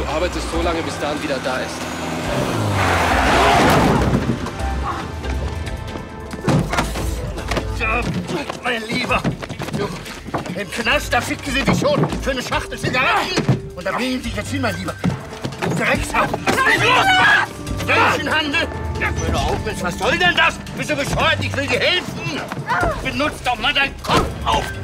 Du arbeitest so lange, bis Dan wieder da ist. So, mein Lieber. Du, im Knast, da ficken sie dich schon für eine Schachtel Zigaretten. Und da bringen sie dich jetzt hin, mein Lieber. Du Drecksau. Was ist los, Mann? Menschenhandel. Hör doch auf, Mensch, was soll denn das? Bist du bescheuert? Ich will dir helfen. Benutz doch mal deinen Kopf auf.